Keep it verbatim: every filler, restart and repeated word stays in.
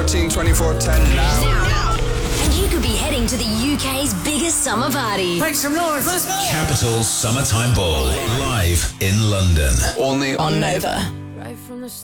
fourteen twenty-four ten now. Now. And you could be heading to the U K's biggest summer party. Make some noise, let's go! Capital Summertime Ball, live in London. Only On Nova. Right from the start.